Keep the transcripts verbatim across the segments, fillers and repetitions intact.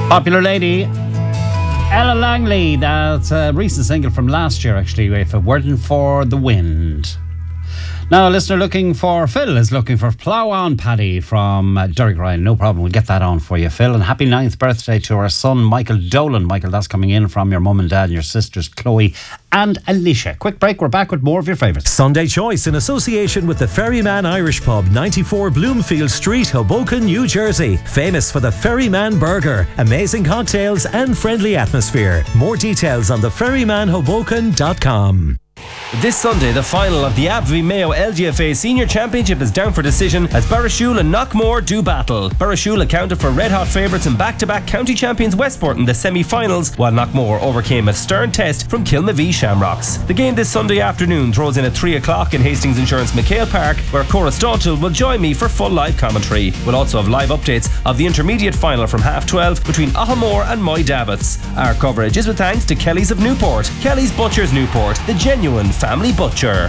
Popular lady Ella Langley. That's a recent single from last year, actually, if it weren't for the wind. Now, a listener looking for Phil is looking for Plough On Paddy from uh, Durrygrind. No problem, we'll get that on for you, Phil. And happy ninth birthday to our son, Michael Dolan. Michael, that's coming in from your mum and dad and your sisters, Chloe and Alicia. Quick break, we're back with more of your favourites. Sunday Choice in association with the Ferryman Irish Pub, ninety-four Bloomfield Street, Hoboken, New Jersey. Famous for the Ferryman Burger, amazing cocktails and friendly atmosphere. More details on the ferryman hoboken dot com. This Sunday, the final of the A B V Mayo L G F A Senior Championship is down for decision as Barrashule and Knockmore do battle. Barrashule accounted for red-hot favourites and back-to-back county champions Westport in the semi-finals, while Knockmore overcame a stern test from Kilmavee Shamrocks. The game this Sunday afternoon throws in at three o'clock in Hastings Insurance McHale Park, where Cora Staunchel will join me for full live commentary. We'll also have live updates of the intermediate final from half twelve between Ahamore and Moy Davits. Our coverage is with thanks to Kelly's of Newport. Kelly's Butchers Newport, the genuine family butcher.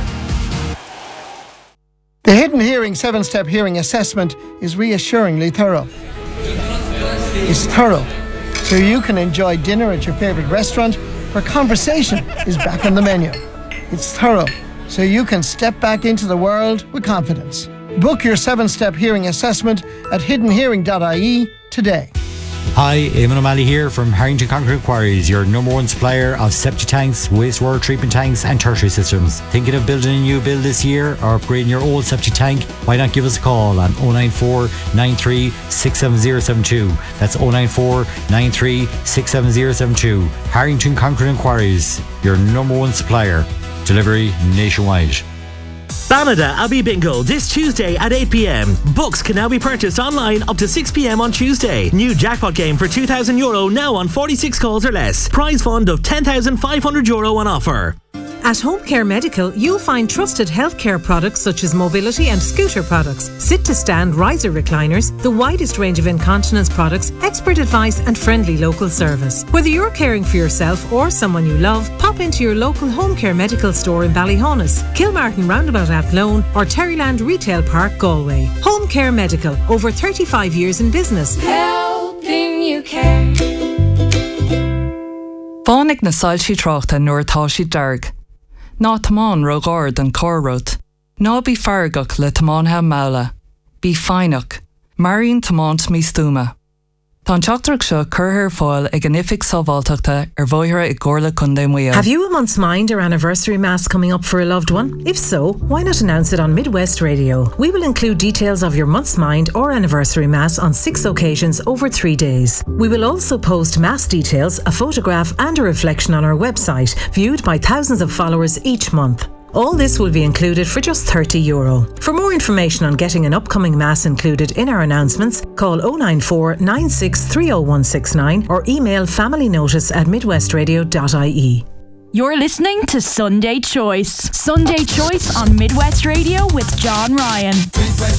The Hidden Hearing seven-step hearing assessment is reassuringly thorough. It's thorough, so you can enjoy dinner at your favourite restaurant where conversation is back on the menu. It's thorough, so you can step back into the world with confidence. Book your seven-step hearing assessment at hidden hearing dot I E today. Hi, Eamon O'Malley here from Harrington Concrete Quarries, your number one supplier of septic tanks, wastewater treatment tanks and tertiary systems. Thinking of building a new build this year or upgrading your old septic tank? Why not give us a call on oh nine four, nine three, six seven zero seven two. That's oh nine four, nine three, six seven zero seven two. Harrington Concrete Quarries, your number one supplier. Delivery nationwide. Banada Abbey Bingo this Tuesday at eight p.m. Books can now be purchased online up to six p.m. on Tuesday. New jackpot game for two thousand euro now on forty-six calls or less. Prize fund of ten thousand five hundred euro on offer. At Home Care Medical, you'll find trusted healthcare products such as mobility and scooter products, sit-to-stand riser recliners, the widest range of incontinence products, expert advice and friendly local service. Whether you're caring for yourself or someone you love, pop into your local Home Care Medical store in Ballyhonus, Kilmartin Roundabout Athlone or Terryland Retail Park, Galway. Home Care Medical, over thirty-five years in business. Helping you care. Fánig na sailsí tráchta nuair atá sí dearg. Ná tamán rogard an córrut. Ná bí fargach le tamán ha mála. Bí feinach. Marín tamánt mí stúma. Tá teachtarach seo curthir fáil ag an ific sábháilteachta ar bmhaithre i gcomharla chun muo. Have you a month's mind or anniversary mass coming up for a loved one? If so, why not announce it on Midwest Radio? We will include details of your month's mind or anniversary mass on six occasions over three days. We will also post mass details, a photograph and a reflection on our website, viewed by thousands of followers each month. All this will be included for just thirty euro. For more information on getting an upcoming mass included in our announcements, call oh nine four, nine six three oh one six nine or email familynotice at midwest radio dot I E. You're listening to Sunday Choice. Sunday Choice on Midwest Radio with John Ryan.